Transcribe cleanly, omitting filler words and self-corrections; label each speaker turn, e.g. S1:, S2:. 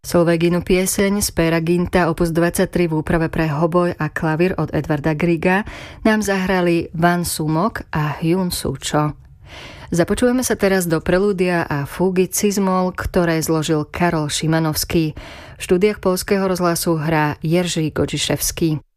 S1: Solveiginu pieseň z Péra Ginta opus 23 v úprave pre hoboj a klavír od Edvarda Grieга nám zahrali Van Sumok a Hyun Soo Cho. Započujeme sa teraz do prelúdia a fúgy Cizmol, ktoré zložil Karol Šimanovský. V štúdiách Poľského rozhlasu hrá Jerzy Godžiševský.